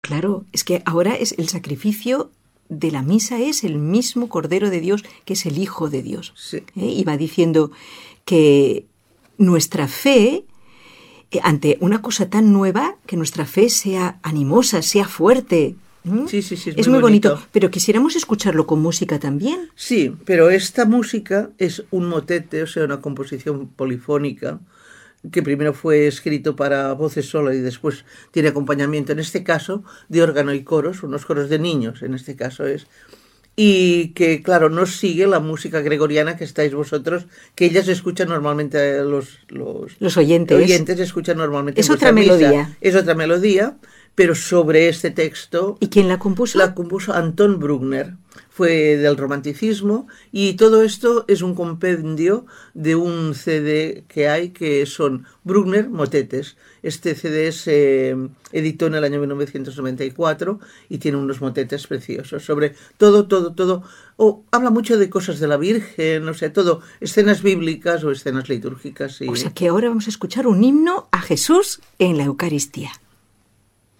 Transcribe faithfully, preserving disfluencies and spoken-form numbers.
claro, es que ahora es el sacrificio de la misa es el mismo Cordero de Dios, que es el Hijo de Dios. Sí. ¿Eh? Y va diciendo que nuestra fe, eh, ante una cosa tan nueva, que nuestra fe sea animosa, sea fuerte. ¿Mm? Sí, sí, sí, es, es muy, muy bonito. bonito. Pero quisiéramos escucharlo con música también. Sí, pero esta música es un motete, o sea, una composición polifónica, que primero fue escrito para voces sola y después tiene acompañamiento, en este caso, de órgano y coros, unos coros de niños, en este caso es, y que, claro, no sigue la música gregoriana que estáis vosotros, que ellas escuchan normalmente, los, los, los oyentes. oyentes escuchan normalmente es en otra misa. melodía. Es otra melodía, pero sobre este texto... ¿Y quién la compuso? La compuso Anton Bruckner, fue del romanticismo, y todo esto es un compendio de un C D que hay que son Bruckner motetes. Este C D se editó en el año mil novecientos noventa y cuatro y tiene unos motetes preciosos sobre todo, todo, todo. Oh, habla mucho de cosas de la Virgen, o sea, todo, escenas bíblicas o escenas litúrgicas. Sí. O sea que ahora vamos a escuchar un himno a Jesús en la Eucaristía.